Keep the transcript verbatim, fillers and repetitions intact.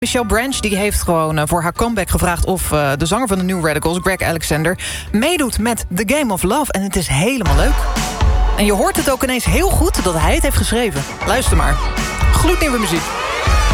Michelle Branch die heeft gewoon uh, voor haar comeback gevraagd... of uh, de zanger van de New Radicals, Greg Alexander... meedoet met The Game of Love. En het is helemaal leuk. En je hoort het ook ineens heel goed dat hij het heeft geschreven. Luister maar. Gloednieuwe muziek.